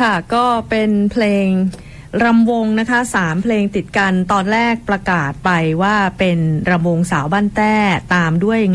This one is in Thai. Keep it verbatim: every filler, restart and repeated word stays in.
ค่ะก็เป็นเพลงรำวงนะคะสามเพลงติดกันตอนแรกประกาศไปว่าเป็นรำวงสาวบ้านแต้ตามด้วย